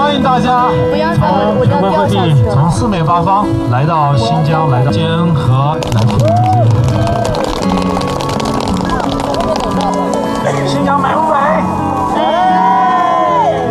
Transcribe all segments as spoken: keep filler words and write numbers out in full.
欢迎大家从全国各地、从四面八方来到新疆，来到坚和南京。新疆美不美？哎！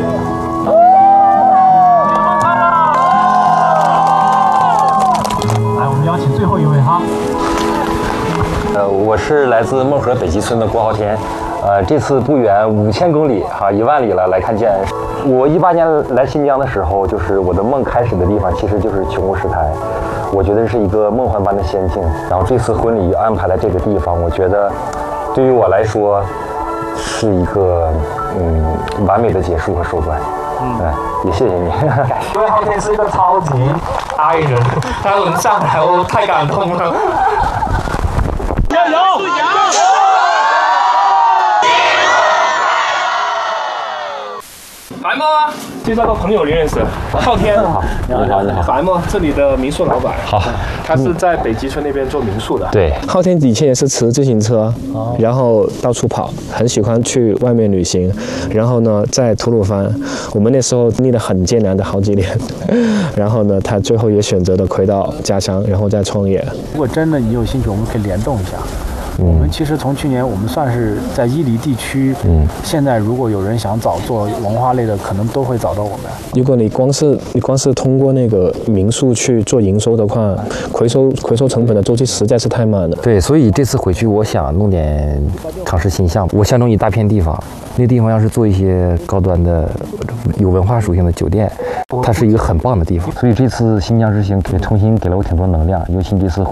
来，我们邀请最后一位哈。 呃，我是来自孟河北极村的郭浩天。呃，这次不远五千公里哈，一万里了来看建。我一八年来新疆的时候，就是我的梦开始的地方，其实就是琼湖石台。我觉得是一个梦幻般的仙境。然后这次婚礼安排在这个地方，我觉得对于我来说是一个嗯完美的结束和收官。嗯，呃、也谢谢你。 因为浩天是一个超级爱人，他能上来，我太感动了。加油！ 白猫啊，介绍个朋友你认识，昊天。 好，你好，你好。 白猫，这里的民宿老板。 好， 他是在北极村那边做民宿的。 对， 昊天以前也是骑自行车，然后到处跑，很喜欢去外面旅行。然后呢，在吐鲁番，我们那时候经历了很艰难的好几年。然后呢，他最后也选择了回到家乡，然后再创业。 如果真的你有兴趣，我们可以联动一下。我们其实从去年，我们算是在伊犁地区。嗯，现在如果有人想找做文化类的，可能都会找到我们。 如果你光是你光是通过那个民宿去做营收的话，回收回收成本的周期实在是太慢了。 对，所以这次回去，我想弄点尝试新项目。我相中一大片地方，那地方要是做一些高端的、有文化属性的酒店，它是一个很棒的地方。所以这次新疆之行也重新给了我挺多能量，尤其这次。